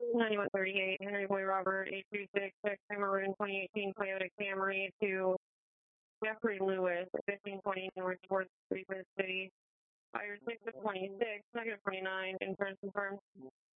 9138, Henry Boy Robert, 826, X Maroon 2018 Toyota Camry to Jeffrey Lewis, 1520 North 4th Street, City. Fire 6 of 26, negative 29, insurance confirmed.